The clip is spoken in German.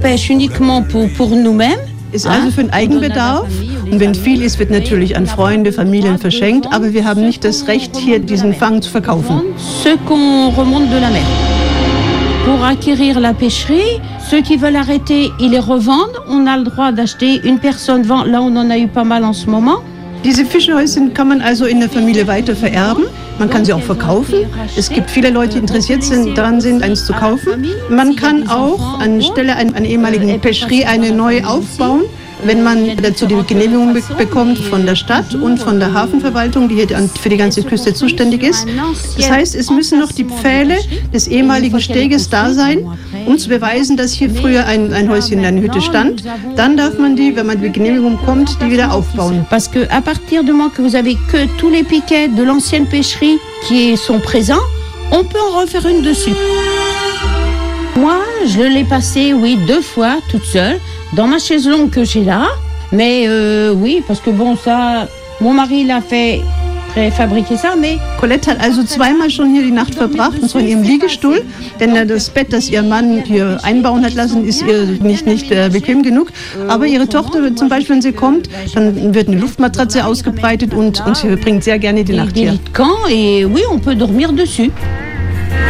pêche uniquement pour nous-mêmes. Ist also für den Eigenbedarf. Und wenn viel ist, wird natürlich an Freunde, Familien verschenkt. Aber wir haben nicht das Recht, hier diesen Fang zu verkaufen. Ce qu'on remonte de la mer. Pour acquérir la pêcherie, ceux qui veulent arrêter, ils les revendent. On a le droit d'acheter. Une personne vend. Là, on en a eu pas mal en ce moment. Diese Fischhäuschen kann man also in der Familie weiter vererben. Man kann sie auch verkaufen. Es gibt viele Leute, die interessiert daran sind, eins zu kaufen. Man kann auch anstelle einer ehemaligen Pêcherie eine neue aufbauen, wenn man dazu die Genehmigung bekommt von der Stadt und von der Hafenverwaltung, die hier für die ganze Küste zuständig ist. Das heißt, es müssen noch die Pfähle des ehemaligen Steges da sein, um zu beweisen, dass hier früher ein Häuschen, eine Hütte stand. Dann darf man die, wenn man die Genehmigung bekommt, die wieder aufbauen. Parce que à partir du moment que vous avez que tous les piquets de l'ancienne pêcherie qui sont présents, on peut en refaire une dessus. Moi, je l'ai passé, oui, 2 fois, toute seule, dans ma chaise longue que j'ai là. Mais oui, parce que bon, ça, mon mari l'a fait préfabriquer ça, mais... Colette hat also 2-mal schon hier die Nacht verbracht, und zwar in ihrem Liegestuhl, denn das Bett, das ihr Mann hier einbauen hat lassen, ist ihr nicht bequem genug. Aber ihre Tochter, zum Beispiel, wenn sie kommt, dann wird eine Luftmatratze ausgebreitet und sie bringt sehr gerne die Nacht hier. Et oui, on peut dormir dessus.